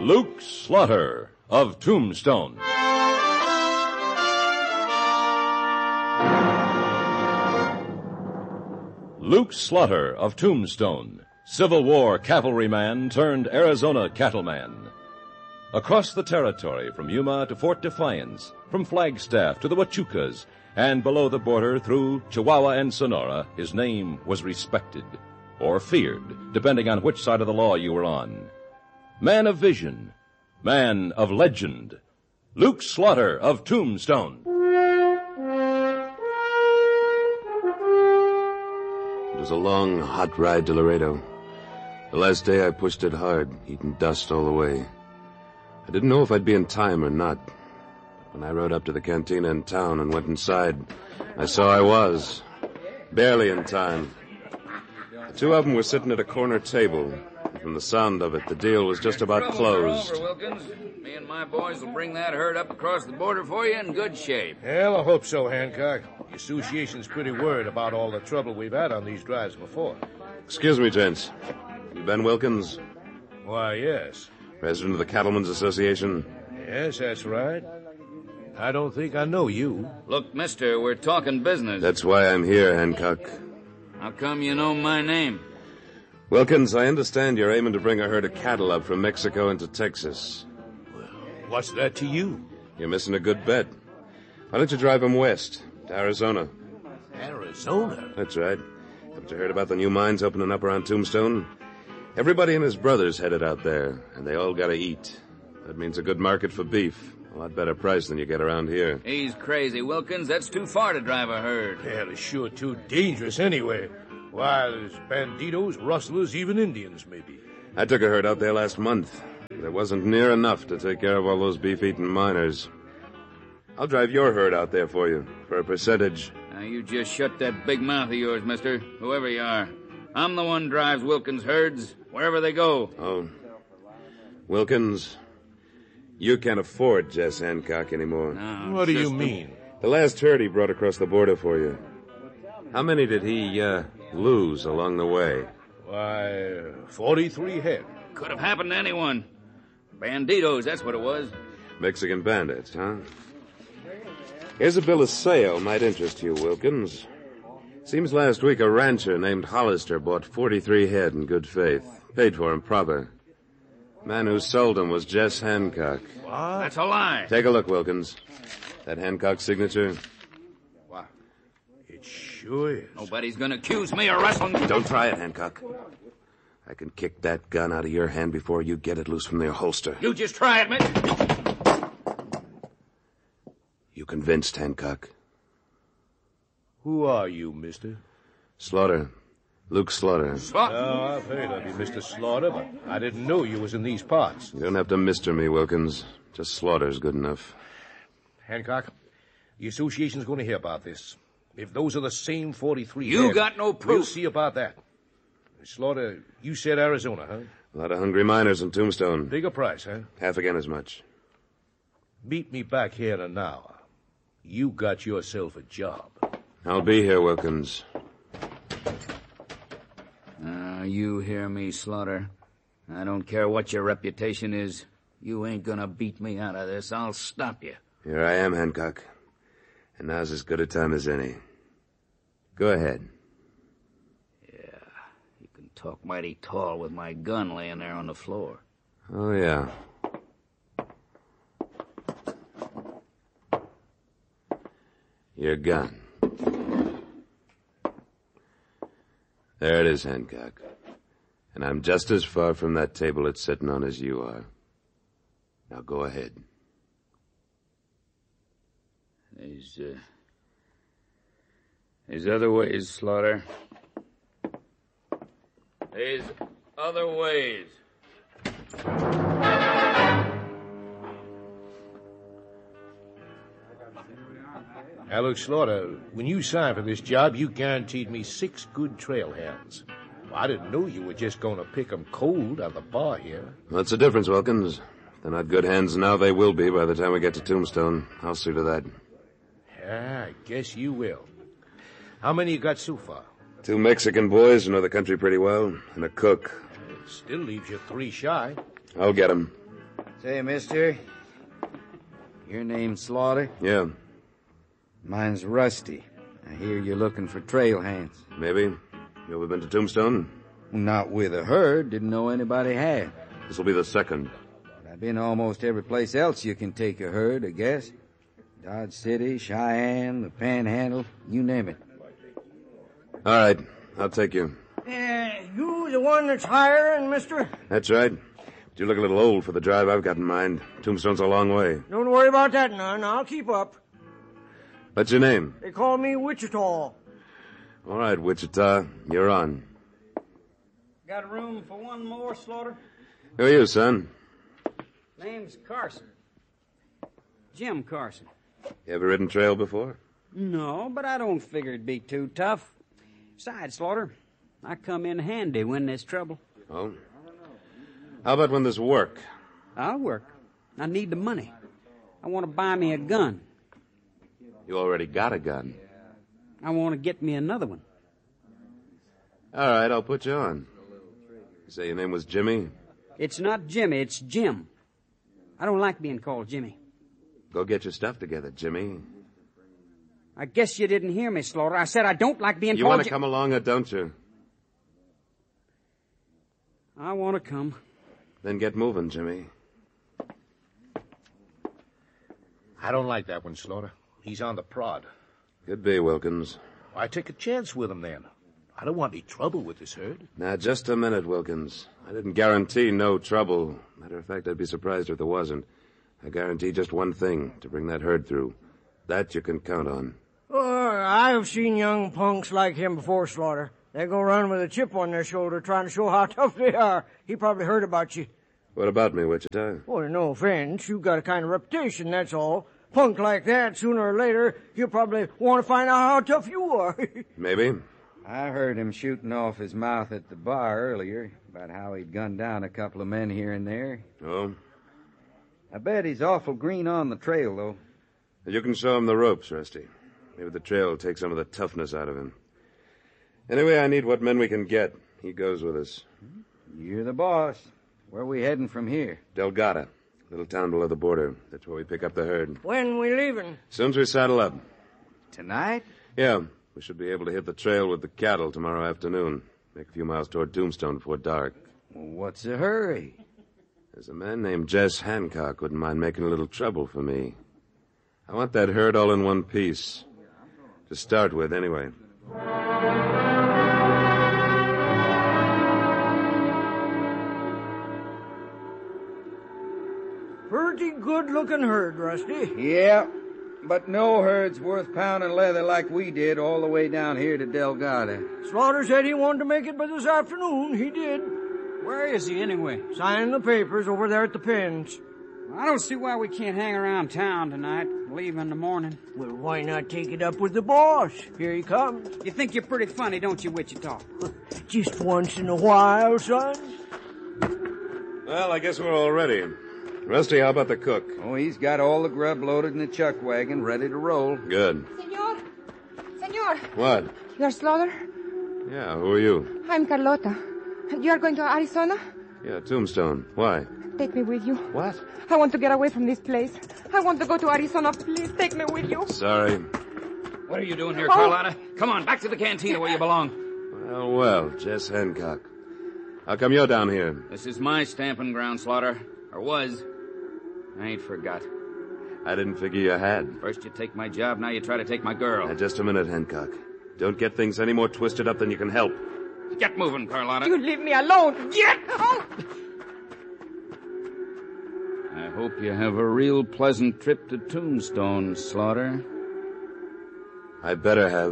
Luke Slaughter of Tombstone. Luke Slaughter of Tombstone, Civil War cavalryman turned Arizona cattleman. Across the territory from Yuma to Fort Defiance, from Flagstaff to the Huachucas, and below the border through Chihuahua and Sonora, his name was respected, or feared, depending on which side of the law you were on. Man of vision, man of legend, Luke Slaughter of Tombstone. It was a long, hot ride to Laredo. The last day I pushed it hard, eating dust all the way. I didn't know if I'd be in time or not. When I rode up to the cantina in town and went inside, I saw I was. Barely in time. The two of them were sitting at a corner table. From the sound of it, the deal was just about closed. Over, Wilkins. Me and my boys will bring that herd up across the border for you in good shape. Well, I hope so, Hancock. The association's pretty worried about all the trouble we've had on these drives before. Excuse me, gents. You Ben Wilkins? Why, yes. President of the Cattlemen's Association? Yes, that's right. I don't think I know you. Look, mister, we're talking business. That's why I'm here, Hancock. How come you know my name? Wilkins, I understand you're aiming to bring a herd of cattle up from Mexico into Texas. Well, what's that to you? You're missing a good bet. Why don't you drive them west, to Arizona? Arizona? That's right. Haven't you heard about the new mines opening up around Tombstone? Everybody and his brother's headed out there, and they all gotta eat. That means a good market for beef. A lot better price than you get around here. He's crazy, Wilkins. That's too far to drive a herd. Well, it's sure too dangerous anyway. Why, there's banditos, rustlers, even Indians, maybe. I took a herd out there last month. There wasn't near enough to take care of all those beef-eating miners. I'll drive your herd out there for you, for a percentage. Now, you just shut that big mouth of yours, mister, whoever you are. I'm the one drives Wilkins' herds, wherever they go. Oh. Wilkins, you can't afford Jess Hancock anymore. No, What do you mean? The last herd he brought across the border for you. How many did he, lose along the way? Why, 43 head. Could have happened to anyone. Banditos, that's what it was. Mexican bandits, huh? Here's a bill of sale. Might interest you, Wilkins. Seems last week a rancher named Hollister bought 43 head in good faith. Paid for 'em proper. Man who sold 'em was Jess Hancock. What? That's a lie. Take a look, Wilkins. That Hancock signature? What? It sure is. Nobody's gonna accuse me of rustling. Don't try it, Hancock. I can kick that gun out of your hand before you get it loose from the holster. You just try it, mister. You convinced, Hancock? Who are you, mister? Slaughter. Luke Slaughter. Oh, I've heard of you, Mr. Slaughter, but I didn't know you was in these parts. You don't have to mister me, Wilkins. Just Slaughter's good enough. Hancock, the association's going to hear about this. If those are the same 43 You head, got no proof. We'll see about that. Slaughter, you said Arizona, huh? A lot of hungry miners in Tombstone. Bigger price, huh? Half again as much. Meet me back here in an hour. You got yourself a job. I'll be here, Wilkins. You hear me, Slaughter. I don't care what your reputation is. You ain't gonna beat me out of this. I'll stop you. Here I am, Hancock. And now's as good a time as any. Go ahead. Yeah, you can talk mighty tall with my gun laying there on the floor. Oh, yeah. Your gun. There it is, Hancock. And I'm just as far from that table it's sitting on as you are. Now go ahead. There's other ways, Slaughter. There's other ways. Now, look, Slaughter, when you signed for this job, you guaranteed me 6 good trail hands. Well, I didn't know you were just going to pick 'em cold out of the bar here. What's the difference, Wilkins? If they're not good hands now, they will be by the time we get to Tombstone. I'll see to that. Yeah, I guess you will. How many you got so far? 2 Mexican boys who know the country pretty well, and a cook. It still leaves you 3 shy. I'll get 'em. Say, mister, your name's Slaughter? Yeah, Mine's Rusty. I hear you're looking for trail hands. maybe. You ever been to Tombstone? Not with a herd. Didn't know anybody had. This will be the second. But I've been almost every place else you can take a herd, I guess. Dodge City, Cheyenne, the Panhandle, you name it. All right, I'll take you. You the one that's hiring, mister? That's right. But you look a little old for the drive I've got in mind. Tombstone's a long way. Don't worry about that, none. I'll keep up. What's your name? They call me Wichita. All right, Wichita, you're on. Got room for one more, Slaughter? Who are you, son? Name's Carson. Jim Carson. You ever ridden trail before? No, but I don't figure it'd be too tough. Besides, Slaughter, I come in handy when there's trouble. Oh? How about when there's work? I'll work. I need the money. I want to buy me a gun. You already got a gun. I want to get me another one. All right, I'll put you on. You say your name was Jimmy? It's not Jimmy, it's Jim. I don't like being called Jimmy. Go get your stuff together, Jimmy. I guess you didn't hear me, Slaughter. I said I don't like being You called want to come along or don't you? I want to come. Then get moving, Jimmy. I don't like that one, Slaughter. He's on the prod. Could be, Wilkins. Why take a chance with him then? I don't want any trouble with this herd. Now, just a minute, Wilkins. I didn't guarantee no trouble. Matter of fact, I'd be surprised if there wasn't. I guarantee just one thing, to bring that herd through. That you can count on. I've seen young punks like him before, Slaughter. They go around with a chip on their shoulder trying to show how tough they are. He probably heard about you. What about me, Wichita? Well, no offense. You got a kind of reputation, that's all. Punk like that, sooner or later, he'll probably want to find out how tough you are. Maybe. I heard him shooting off his mouth at the bar earlier about how he'd gunned down a couple of men here and there. Oh? I bet he's awful green on the trail, though. You can show him the ropes, Rusty. Maybe the trail will take some of the toughness out of him. Anyway, I need what men we can get. He goes with us. You're the boss. Where are we heading from here? Delgado, little town below the border. That's where we pick up the herd. When we leaving? Soon as we saddle up. Tonight? Yeah, we should be able to hit the trail with the cattle tomorrow afternoon. Make a few miles toward Tombstone before dark. Well, what's the hurry? There's a man named Jess Hancock wouldn't mind making a little trouble for me. I want that herd all in one piece. To start with, anyway. Pretty good-looking herd, Rusty. Yeah, but no herd's worth pounding leather like we did all the way down here to Delgado. Slaughter said he wanted to make it by this afternoon. He did. Where is he anyway? Signing the papers over there at the pens. I don't see why we can't hang around town tonight, leave in the morning. Well, why not take it up with the boss? Here he comes. You think you're pretty funny, don't you, Wichita? Just once in a while, son. Well, I guess we're all ready. Rusty, how about the cook? Oh, he's got all the grub loaded in the chuck wagon, ready to roll. Good. Senor. What? You're Slaughter? Yeah, who are you? I'm Carlota. You are going to Arizona? Yeah, Tombstone. Why? Take me with you. What? I want to get away from this place. I want to go to Arizona. Please take me with you. Sorry. What are you doing here, Carlotta? Come on, back to the cantina where you belong. Well, Jess Hancock. How come you're down here? This is my stamping ground, Slaughter. Or was. I ain't forgot. I didn't figure you had. First you take my job, now you try to take my girl. Now, just a minute, Hancock. Don't get things any more twisted up than you can help. Get moving, Carlotta. You leave me alone. Get out! I hope you have a real pleasant trip to Tombstone, Slaughter. I better have.